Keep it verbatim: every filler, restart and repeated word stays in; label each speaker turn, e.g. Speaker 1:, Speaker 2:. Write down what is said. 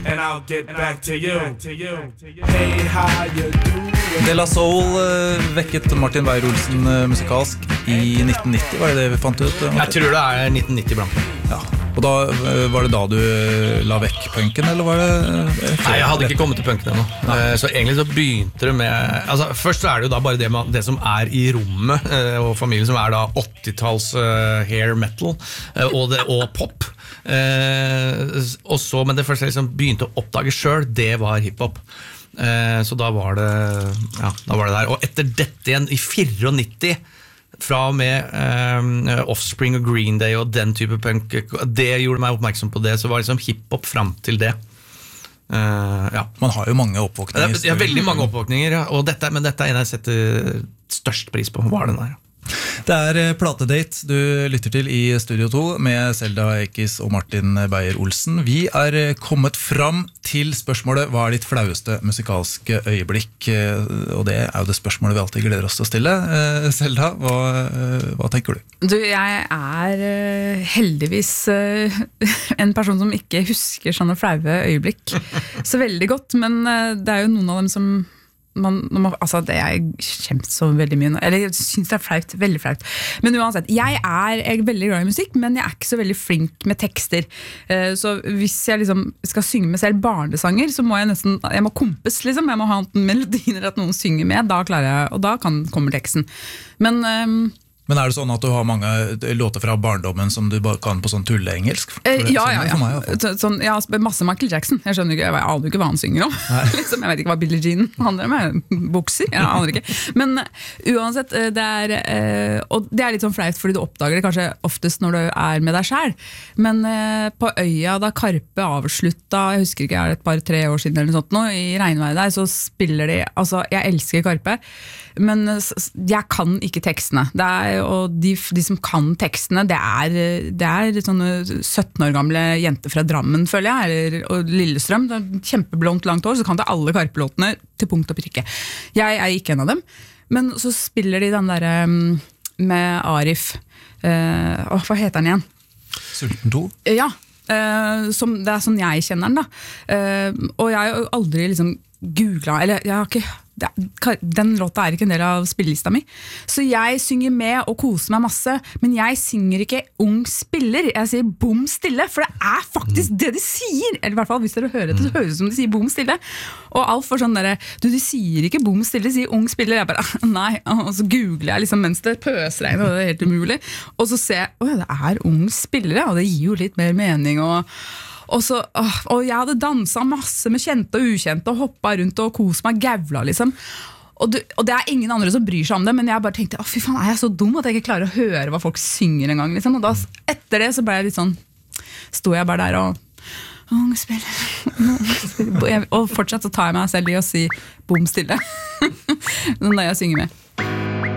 Speaker 1: and I'll get back to you. Hey, how you doing?
Speaker 2: De La Soul uh, vekket Martin Beyer-Olsen uh, musikalsk I nitten nitti, var det det vi fant ut? Uh,
Speaker 3: Jeg tror det er nitten nitti blank.
Speaker 2: Ja, og da uh, var det da du uh, la vekk punken, eller var det? Uh,
Speaker 3: Nei, jeg hadde ikke kommet til punken ennå. Uh, så egentlig så begynte det med altså, først så er det jo da bare det, med, det som er I rommet uh, og familien, som er da åttitalls uh, hair metal uh, og, det, og pop. Uh, og så, men det første jeg liksom begynte å oppdage selv, det var hiphop. Uh, så da var det ja, da var det der. Og etter dette igjen I nittifire, fra og med uh, Offspring og Green Day og den type punk, det gjorde meg oppmerksom på det. Så var liksom hiphop frem til det. Uh, ja.
Speaker 2: Man har jo mange oppvåkninger.
Speaker 3: Ja, veldig mange oppvåkninger, ja. Og dette, men dette er en jeg setter størst pris på. Hva er den der?
Speaker 2: Det er platedate du lytter til I Studio to med Selda Ekiz og Martin Beyer-Olsen. Vi er kommet fram til spørsmålet hva er ditt flaueste musikalske øyeblikk? Og det er jo det spørsmålet vi alltid gleder oss til å stille. Selda, hva, hva tenker du?
Speaker 4: Du, jeg er heldigvis en person som ikke husker sånne flaue øyeblikk så veldig godt, men det er jo noen av dem som Man, man, altså det er kjempe så veldig mye eller jeg synes det er flaut, veldig flaut men uansett, jeg er, jeg er veldig glad I musikk men jeg er ikke så veldig flink med tekster uh, så hvis jeg liksom skal synge med selv barnesanger så må jeg nesten, jeg må kompes liksom, jeg må ha en melodien eller at noen synger med, da klarer jeg, og da kan, kommer teksten men um,
Speaker 2: Men er det sånn at du har mange låter fra barndommen som du bare kan på sånn tulleengelsk?
Speaker 4: Eh, ja, ja, ja.
Speaker 2: Meg,
Speaker 4: så, sånn, ja. Masse Michael Jackson. Jeg skjønner ikke, jeg aner ikke hva han synger om. liksom, jeg vet ikke hva Billie Jean handler om. Bukser, jeg aner ikke. Men uh, uansett, uh, det er, uh, og det er litt sånn flaut fordi du oppdager det kanskje oftest når du er med deg selv. Men uh, på øya, da Karpe avslutta, jeg husker ikke, er det et par, tre år siden eller noe sånt nå, I regnværet der, så spiller de, altså, jeg elsker Karpe, men uh, jeg kan ikke tekstene. Det er og de, de som kan tekstene det er, det er sånne sytten år gamle jenter fra Drammen føler jeg, eller, og Lillestrøm det er kjempeblondt langt hår, så kan det alle Karpe-låtene til punkt og prikke jeg er ikke en av dem, men så spiller de den der med Arif uh, åh, hva heter den igjen?
Speaker 2: Sulten to?
Speaker 4: Ja, uh, som, det er sånn jeg kjenner den da uh, og jeg har aldri liksom googlet, eller jeg har ikke den låta er ikke en del av spillelista mi så jeg synger med og koser meg masse men jeg synger ikke ung spiller jeg sier bom stille for det er faktisk det de sier eller I hvert fall hvis dere hører det så høres det som de sier bom stille og alt for sånn der du de sier ikke bom stille, de sier ung spiller jeg bare nei, og så googler jeg liksom mens det pøsregner og det er helt umulig og så ser jeg, åja det er ung spillere og det gir jo litt mer mening og Og, så, og jeg hadde danset masse med kjente og ukjente og hoppet rundt og koset meg gavla liksom. Og, du, og det er ingen andre som bryr seg om det, men jeg bare tenkte, å fy faen, er jeg så dum at jeg ikke klarer å høre hva folk synger en gang liksom. Og da, etter det så ble jeg litt sånn, stod jeg bare der og unge spiller og fortsatt så tar jeg meg selv I å si bom stille når jeg synger med